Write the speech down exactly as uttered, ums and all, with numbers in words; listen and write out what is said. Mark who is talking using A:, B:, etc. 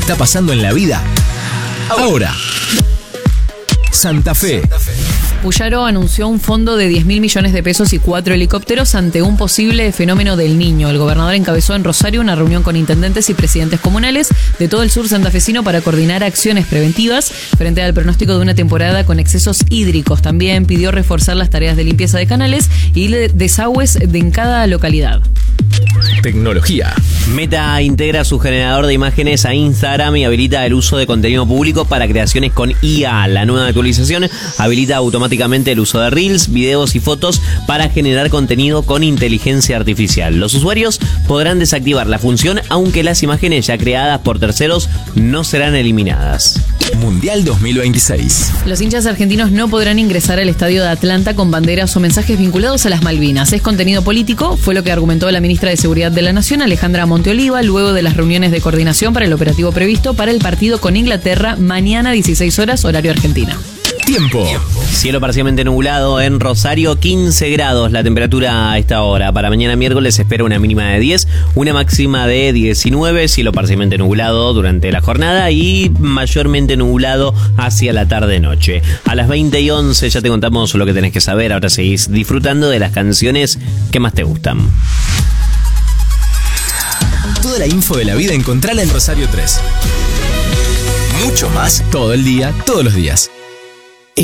A: está pasando en la vida ahora. Santa Fe.
B: Puyaro anunció un fondo de diez mil millones de pesos y cuatro helicópteros ante un posible fenómeno del Niño. El gobernador encabezó en Rosario una reunión con intendentes y presidentes comunales de todo el sur santafesino para coordinar acciones preventivas frente al pronóstico de una temporada con excesos hídricos. También pidió reforzar las tareas de limpieza de canales y desagües de en cada localidad.
A: Tecnología.
C: Meta integra su generador de imágenes a Instagram y habilita el uso de contenido público para creaciones con I A. La nueva actualización habilita automáticamente el uso de Reels, videos y fotos para generar contenido con inteligencia artificial. Los usuarios podrán desactivar la función, aunque las imágenes ya creadas por terceros no serán eliminadas.
A: Mundial dos mil veintiséis.
B: Los hinchas argentinos no podrán ingresar al estadio de Atlanta con banderas o mensajes vinculados a las Malvinas. Es contenido político, fue lo que argumentó la ministra de Seguridad de la Nación, Alejandra Monteoliva, luego de las reuniones de coordinación para el operativo previsto para el partido con Inglaterra mañana dieciséis horas, horario argentino.
A: Tiempo.
C: Cielo parcialmente nublado en Rosario, quince grados la temperatura a esta hora. Para mañana miércoles se espera una mínima de diez, una máxima de diecinueve, cielo parcialmente nublado durante la jornada y mayormente nublado hacia la tarde-noche. A las veinte y once ya te contamos lo que tenés que saber, ahora seguís disfrutando de las canciones que más te gustan.
A: Toda la info de la vida encontrala en Rosario tres. Mucho más todo el día, todos los días.